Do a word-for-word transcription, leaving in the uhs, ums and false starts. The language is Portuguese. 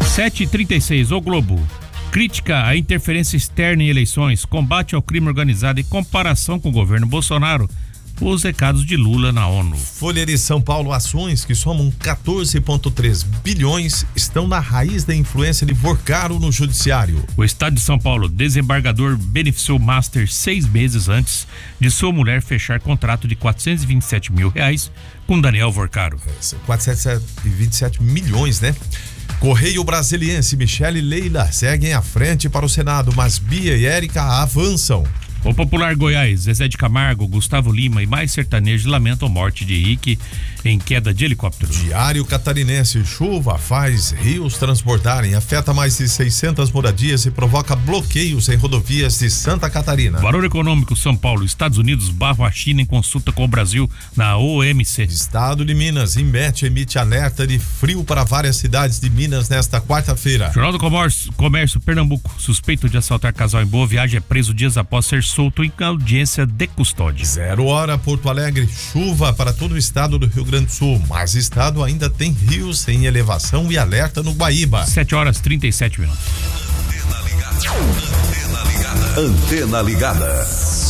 sete e trinta e seis, O Globo. Crítica à interferência externa em eleições, combate ao crime organizado e comparação com o governo Bolsonaro. Os recados de Lula na ONU. Folha de São Paulo, ações que somam quatorze vírgula três bilhões estão na raiz da influência de Vorcaro no judiciário. O estado de São Paulo, desembargador beneficiou Master seis meses antes de sua mulher fechar contrato de quatrocentos e vinte e sete mil reais com Daniel Vorcaro. quatrocentos e vinte e sete milhões, né? Correio Brasiliense, Michele e Leila seguem à frente para o Senado, mas Bia e Érica avançam. O Popular Goiás, Zezé de Camargo, Gustavo Lima e mais sertanejos lamentam a morte de Henrique em queda de helicóptero. Diário Catarinense, chuva faz rios transbordarem, afeta mais de seiscentas moradias e provoca bloqueios em rodovias de Santa Catarina. Valor Econômico, São Paulo, Estados Unidos barram a China em consulta com o Brasil na O M C. Estado de Minas, Inmet emite alerta de frio para várias cidades de Minas nesta quarta-feira. Jornal do Comércio, Comércio, Pernambuco, suspeito de assaltar casal em Boa Viagem é preso dias após ser solto em audiência de custódia. Zero hora, Porto Alegre, chuva para todo o estado do Rio Grande do Sul, mas o estado ainda tem rios em elevação e alerta no Guaíba. sete horas e trinta e sete minutos. Antena ligada. Antena ligada.